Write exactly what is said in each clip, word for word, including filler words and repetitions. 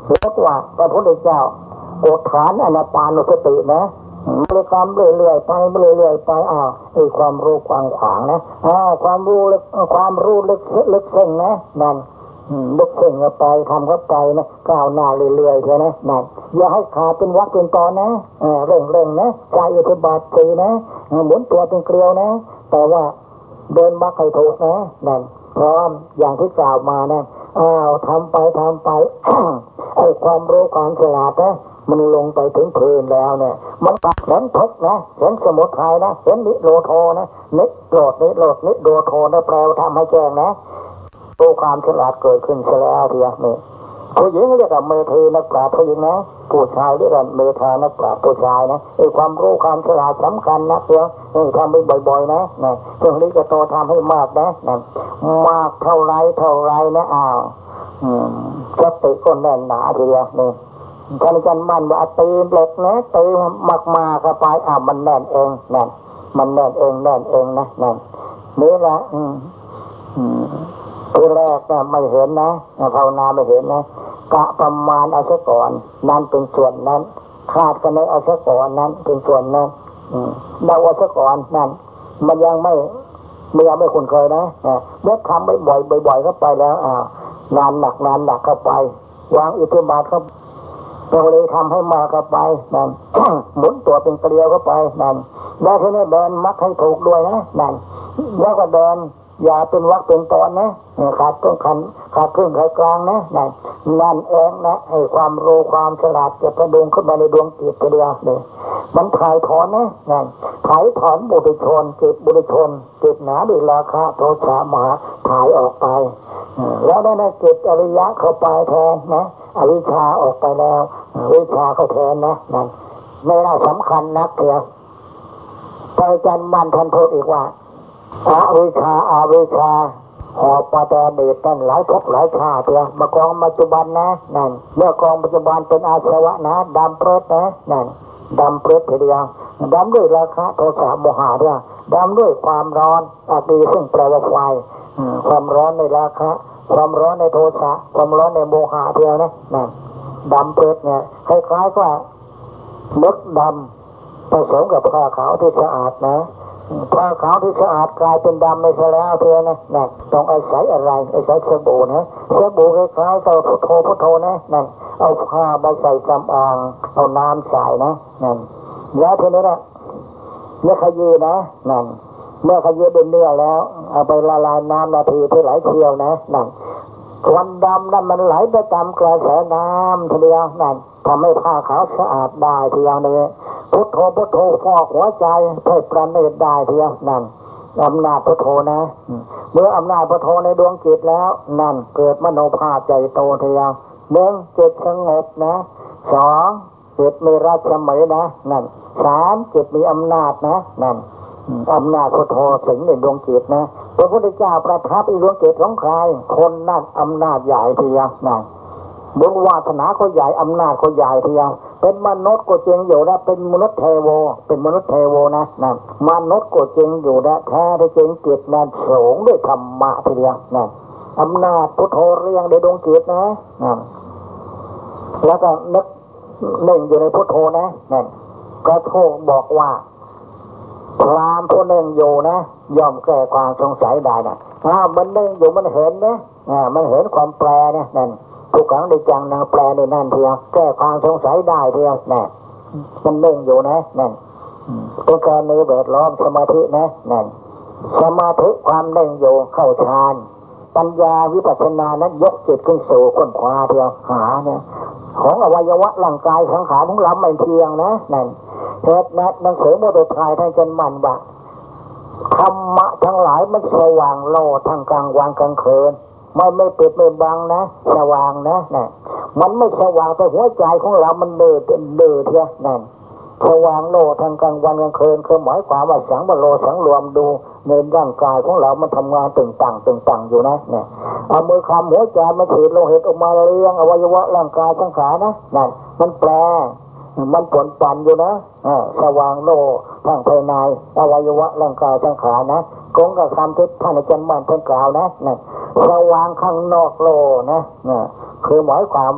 เรียกว่าพระพุทธเจ้ากดฐานอนาปานสตินะบริกรรมเรื่อยๆไปเรื่อยๆไปอ้าวไอ้ความรู้กว้างขวางนะอ้าวความรู้ลึกความรู้ลึกลึกซึ้งนะนั่นลึกซึ้งเข้าไปทำเข้าไปนะก้าวหน้าเรื่อยๆใช่ไหมนั่นอย่าให้ขาดเป็นวักเป็นตอนนะเร่งเร่งนะใจอุทบาทสีนะหมุนตัวเป็นเกลียวนะแต่ว่าเดินวักให้ถูกนะนั่นพร้อมอย่างที่กล่าวมานะอ้าวทำไปทำไป ไอ้ความรู้ความฉลาดนะมันลงไปถึงพื้นแล้วเนี่ยมันปักเห็นทุกนะเห็นสมุทัยนะเห็นนิโรธนะนิโรธนิโรธนิโรธนะแปลว่าทำให้แจ้งนะรู้ความฉลาดเกิดขึ้นเสียแล้วทีนี้ผู้หญิงเรียกว่าเมธีนักปราชญ์ผู้หญิงนะผู้ชายเรียกว่าเมธานักปราชญ์ผู้ชายนะไอ้ความรู้ความฉลาดสำคัญนะเพียงทำไปบ่อยๆนะนะช่วงนี้ก็โตทำให้มากนะนะมากเท่าไรเท่าไรนะอ้าวสติก็แน่นหนาทีเดียวนี่ท่านอาจารย์มั่นว่าตีเหล็กนะตีมากมาเข้าไปอ่ามันแน่นเองนั่นมันแน่นเองแน่นเองนะนั่นนี่แหละอืมอืมทีแรกนะไม่เห็นนะภาวนาไม่เห็นนะกะประมาณเอาซะก่อนนั่นเป็นส่วนนั้นคาดกันในเอาซะก่อนนั้นเป็นส่วนนั้นอืมเดาเอาซะก่อนนั่นมันยังไม่มันยังไม่คุ้นเคยนะเมื่อทำบ่อยๆบ่อยๆเข้าไปแล้วอ่านานหนักนานหนักเข้าไปวางอิทธิบาทเข้าเราเลยทำให้มาเข้าไปนั่น หมุนตัวเป็นเกลียวเข้าไปนั่นแล้วทีนี้เดินมักให้ถูกด้วยนะนั่นแล้วก็เดินอย่าเป็นวักเป็นตอนนะขาดต้นขันขาดครึ่งขาดกลางนะนั่นนั่นเองนะให้ความรู้ความฉลาดจะประดุงขึ้นมาในดวงจิตเดียวเลยมันถ่ายถอนนะนั่นถ่ายถอนบุตรชนจิตบุตรชนจิตหนาด้วยราคะโทสะโมหะถ่ายออกไปแล้วนั่นนะจิตอริยะเข้าไปแทนนะอวิชชาออกไปแล้ววิชาเข้าแทนนะนั่นไม่น่าสำคัญนักเถียงพระอาจารย์มันท่านพูดอีกว่าอวิชชาอาวิชชาหอบมาแต่เด็กนั่นหลายภพหลายชาติเถียงมากองปัจจุบันนะนั่นเมื่อกองปัจจุบันเป็นอาสวะนะดำเปรตนะนั่นดำเปรตทีเดียวดำด้วยราคะโทสะโมหะเนี่ยดำด้วยความร้อนอาตีซึ่งแปลว่าไฟความร้อนในราคะความร้อนในโทสะความร้อนในโมหะเดียวนะนั่นดำเปรตเนี่ยคล้ายๆว่ามึกดำผสมกับผ้าขาวที่สะอาดนะผ้าขาวที่สะอาดกลายเป็นดำในเสียแล้วเท่านั้นนั่นต้องอาศัยอะไรอาศัยสบู่นะสบู่คล้ายๆกับพุทโธพุทโธนะนั่นเอาผ้ามาใส่จำอางเอาน้ำใส่นะนั่นแล้วทีนี้นะเมื่อขยี้นะนั่นเมื่อขยี้เป็นเนื้อแล้วเอาไปละลายน้ำนาทีที่ไหลเที่ยวนะนั่นควันดำนั่นมันไหลไปตามกระแสน้ำทีเดียวนั่นทำให้ผ้าขาวสะอาดได้ทีเดียวนี้พุทโธพุทโธฟอกหัวใจให้ประณีตได้ทีเดียวนั่นอำนาจพุทโธนะเมื่ออำนาจพุทโธในดวงจิตแล้วนั่นเกิดมโนภาพใจโตทีเดียวหนึ่งจิตสงบนะสองจิตมีราชมัยนะนั่นสามจิตมีอำนาจนะนั่นอำนาจพุทโธสิงในดวงจิตนะพระพุทธเจ้าประทับในดวงจิตของใครคนนั่นอำนาจใหญ่ทีเดียวนั่นบุญวาสนาก็ใหญ่อำนาจก็ใหญ่ทีเดียวเป็นมนุษย์ก็จริงอยู่นะเป็นมนุษย์เทโวเป็นมนุษย์เทโวนะนั่นมนุษย์ก็จริงอยู่นะแท้ที่จริงจิตนั้นสูงด้วยธรรมะทีเดียวนั่นอำนาจพุทโธเรียงในดวงจิตนะนั่นแล้วก็นึกเน่งอยู่ในพุทโธนะนั่นก็โทษบอกว่าพรามผู้เน่งอยู่นะย่อมแก้ความสงสัยได้นะอ้าวมันเน่งอยู่มันเห็นนะอ่ามันเห็นความแปลนะนั่นทุกครั้งได้จังนะแปลในนั่นเทียวแก้ความสงสัยได้เทียวนั่นมันเน่งอยู่นะนั่นเป็นการในแวดล้อมสมาธินะนั่นสมาธิความเน่งอยู่เข้าฌานปัญญาวิปัสสนานั้นยกจิตขึ้นสู่ค้นคว้าเทียวหาเนี่ยของอวัยวะร่างกายสังขารของเราไม่เที่ยงนะนั่นเหตุนั้นหนังสือโมดุทายท่านจันมันว่าธรรมะทั้งหลายมันสว่างโลดทั้งกลางวันกลางคืนไม่ไม่ปิดไม่บังนะสว่างนะนั่นมันไม่สว่างแต่หัวใจของเรามันเดือดเดือดเท่านั่นสว่างโลดทั้งกลางวันกลางคืนคือหมายความว่าสังวโรสังรวมดูในร่างกายของเรามันทำงานตึงตังตึงตังอยู่นะเนี่ยเอามือคำหัวใจมาฉีดโลหิตออกมาเลี้ยงอวัยวะร่างกายสังขารนะนั่นมันแปลมันผลปั่นอยู่นะสว่างโลทางภายในอวัยวะร่างกายสังขารนะกงกับคำที่ท่านอาจารย์มั่นท่านกล่าวนะนั่นสว่างข้างนอกโลนะนะคือหมายความว่า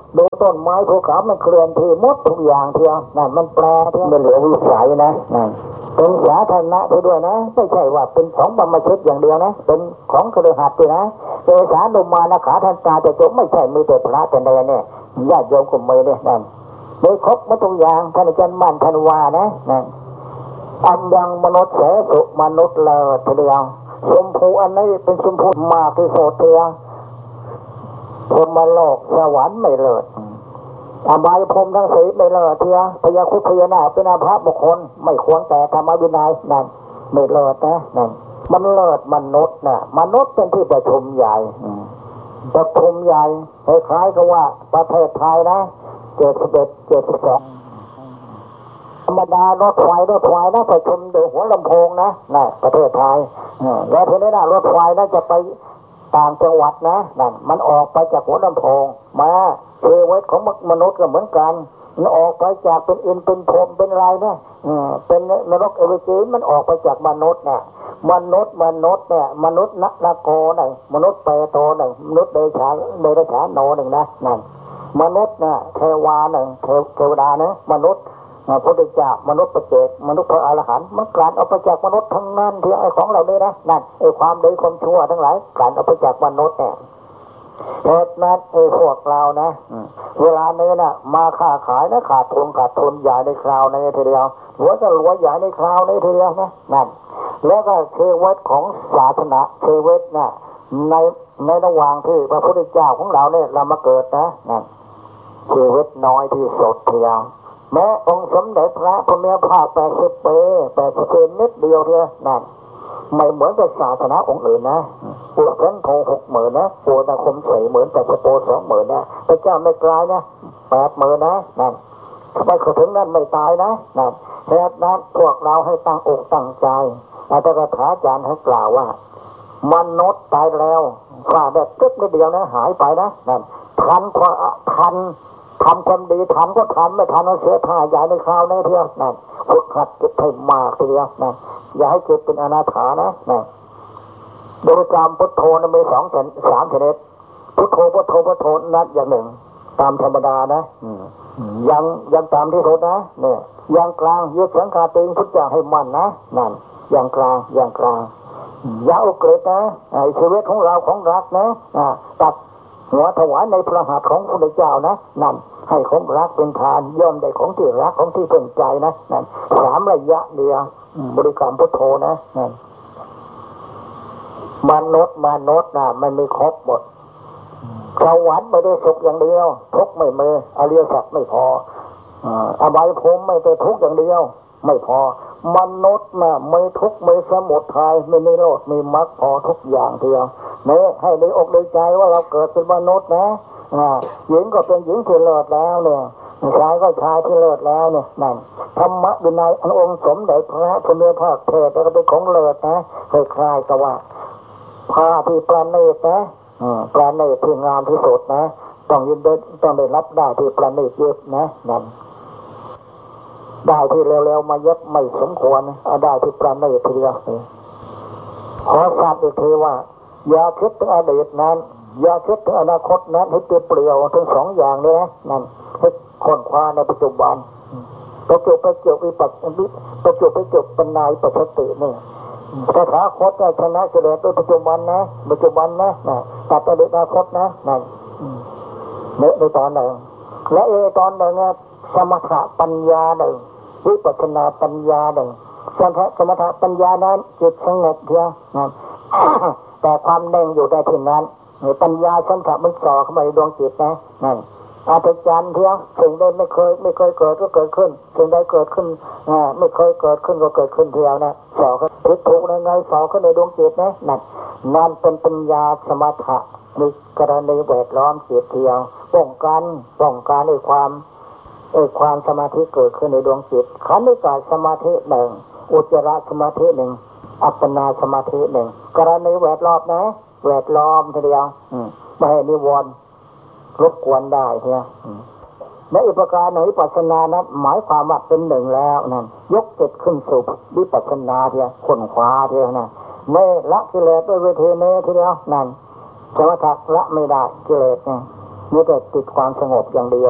ดูต้นไม้ภูเขามันเคลื่อนที่หมดทุกอย่างเทียวนั่นมันแปลเทียวมันเหลือวิสัยนะนั่นเป็นสาธารณะด้วยนะไม่ใช่ว่าเป็นของบรรพชิตอย่างเดียวนะเป็นของคฤหัสถ์ด้วยนะเอสานุมานะขาทันตาจะจบไม่ใช่มีแต่พระแต่ใดเนี่ยญาติโยมกลุ่มมือเนี่ยนั่นไม่ครบหมดทุกอย่างท่านอาจารย์มั่นท่านว่านะนั่นอันยังมนุษย์เสสุมนุษย์เลิศทีเดียวชมพูอันนี้เป็นชมพูมากที่สุดเทียวพรหมโลกสวรรค์ไม่เลิศอบายภูมิทั้งสี่ไม่เลิศเทียวพยาคุพยานาเป็นอาภัพบุคคลไม่ควรแต่ธรรมวินัยนั่นไม่เลิศนะนั่นมันเลิศมนุษย์นะมนุษย์เป็นที่ประชุมใหญ่ประชุมใหญ่คล้ายๆกับว่าประเทศไทยนะเจ็ดสิบเอ็ดเจ็ดสิบสองธรรมดารถไฟรถไฟนะประชุมโดยหัวลำโพงนะนะประเทศไทยแล้วทีนี้นะรถไฟนะจะไปต่างจังหวัดนะนั่นมันออกไปจากหัวลำโพงมาเชีวิตของมนุษย์ก็เหมือนกันมันออกไปจากเป็นอินเป็นพรหมเป็นอะไรเนี่ยเป็นนรกเอวิจีมันออกไปจากมนุษย์เนี่ยมนุษย์มนุษย์เนี่ยมนุษย์นักนาโกหนึ่งมนุษย์เปโตหนึ่งมนุษย์เดชาเดรฉาโนหนึ่งนะนั่นมนุษย์เนี่ยเทวาหนึ่งเทวดานะมนุษย์พระพุทธเจ้ามนุษย์ประเจกมนุษย์พระอรหันต์มันกลั่นออกไปจากมนุษย์ทั้งนั้นที่ไอ้ของเราเนี่ยนะนั่นไอ้ความดีความชั่วทั้งหลายกลั่นออกไปจากมนุษย์เนี่ยเหตุนั้นไอ้พวกเรานะเวลานี้นะมาค้าขายนะขาดทุนขาดทุนใหญ่ในคราวในทีเดียวหัวจะรวยใหญ่ในคราวในทีเดียวนะนั่นแล้วก็ชีวิตของศาสนาชีวิตนะในในระหว่างที่พระพุทธเจ้าของเราเนี่ยเรามาเกิดนะนั่นชีวิตน้อยที่สุดทีเดียวแม้องค์สมเด็จพระพุทธภาคแปดสิบปีแปดสิบปีนิดเดียวเดียวนั่นไม่เหมือนกับศาสนาองค์อื่นนะปูเส้นโพหกหมื่นนะปูตะคมสี่หมื่นแต่สะโพสองหมื่นนะพระเจ้าไม่กลายนะแปดหมื่นนะนั่นทำไมเขาถึงนั้นไม่ตายนะนั่นเหตุนั้นพวกเราให้ตั้งอกตั้งใจอาจารย์ถาจารย์ให้กล่าวว่ามนุษย์ตายแล้วฝ่าแบบตึ๊บนิดเดียวนะหายไปนะนั่นทันความทันทำความดีทันก็ทันไม่ทันก็เสียท่าใหญ่ในคราวในเที่ยวนั่นฝึกหัดจิตให้มากทีเดียวนั่นอย่าให้จิตเป็นอนาถานะนั่นบริกรรมพุทโธนั้นมีสองสามชนิดพุทโธพุทโธพุทโธนัดอย่างหนึ่งตามธรรมดานะยังยังตามที่สุดนะเนี่ยยังกลางยึดสังขารติงพุทธอย่างให้มั่นนะนั่นยังกลางยังกลางอย่าอุกฤษนะชีวิตของเราของรักนะตัดหัวถวายในพระหัตถ์ของพระพุทธเจ้านะนั่นให้ของรักเป็นทานย่อมได้ของที่รักของที่เป็นใจนะนั่นสามระยะเดียวบริกรรมพุทโธนะนั่นมนุษย์มนุษย์นะมันมีครบหมดสวรรค์ไม่ได้สุขอย่างเดียวทุกข์ไม่มีอริยสัจไม่พออบายภูมิไม่ได้ทุกข์อย่างเดียวไม่พอมนุษย์นะไม่ทุกข์ไม่สมุทัยไม่นิโรธมีมรรคพอทุกอย่างเดียวเนี่ยให้ได้อกได้ใจว่าเราเกิดเป็นมนุษย์นะหญิงก็เป็นหญิงที่เลิศแล้วเนี่ยชายก็ชายที่เลิศแล้วเนี่ยนั่นธรรมะวินัยอันองค์สมเด็จพระพุทธภาคเทศแล้วก็เป็นของเลิศนะคล้ายๆกับว่าผ้าที่ประณีตนะประณีตที่งามที่สุดนะต้องยินดีต้องได้รับได้ที่ประณีตเย็บนะนั่นได้ที่เร็วๆมาเย็บไม่สมควรเอาได้ที่ประณีตทีเดียวขอทราบอีกทีว่าอย่าคิดถึงอดีตนั้นอย่าคิดถึงอนาคตนั้นให้เปลี่ยวทั้งสองอย่างนี้นะนั่นให้ค้นคว้าในปัจจุบันประจุประจุวิปัสสนาประจุประจุปัญญาปัจจตินี่สถาคตเนี่ยชนะเฉลี่ยด้วยปัจจุบันนะปัจจุบันนะนะตัดอดีตอนาคตนะนั่นเนี่ยในตอนหนึ่งและเอตอนหนึ่งเนี่ยสมถะปัญญาหนึ่งวิปัสสนาปัญญาหนึ่งสมถะสมถะปัญญานั้นจิตสงบเพียงนั่นแต่ความเน่งอยู่ได้ที่นั้นปัญญาสมถะมันส่อเข้ามาในดวงจิตนะนั่นอาจารย์เพียงสิ่งใดไม่เคยไม่เคยเกิดก็เกิดขึ้นสิ่งใดเกิดขึ้นอ่าไม่เคยเกิดขึ้นก็เกิดขึ้นเพียงนะส่อเข้าทิฏฐิในไงส่อเข้าในดวงจิตนะนั่นนั่นเป็นปัญญาสมถะในกรณีแวดล้อมจิตเพียงป้องกันป้องกันในความไอ้ความสมาธิเกิดขึ้นในดวงจิตขันธ์กายสมาธิหนึ่งอุจจารสมาธิหนึ่งอัปปนาสมาธิหนึ่งกรณีแวดล้อมนะแวดล้อมทีเดียวไม่ให้นิวรณ์รบกวนได้เพียงในอุปการในวิปัสสนานั้นหมายความว่าเป็นหนึ่งแล้วนั่นยกจิตขึ้นสู่วิปัสสนาเพียงค้นคว้าเพียงนั่นไม่ละกิเลสด้วยเวทีเนทีเดียวนั่นสมถะละไม่ได้กิเลสเนี่ยนี่แต่ติดความสงบอย่างเดียว